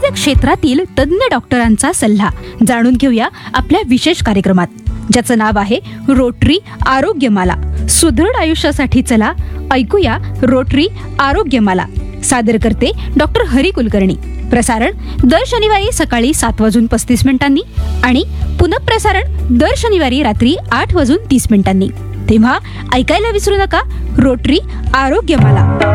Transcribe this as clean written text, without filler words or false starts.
विविध क्षेत्रातील तज्ज्ञ डॉक्टरांचा सल्ला जाणून घेऊया आपल्या विशेष कार्यक्रमात, ज्याचं नाव आहे रोटरी आरोग्यमाला. सुदृढ आयुष्यासाठी चला ऐकूया रोटरी आरोग्यमाला. सादर करते डॉक्टर हरी कुलकर्णी. प्रसारण दर शनिवारी सकाळी 7:35 आणि पुनःप्रसारण दर शनिवारी रात्री 8:30. तेव्हा ऐकायला विसरू नका रोटरी आरोग्यमाला.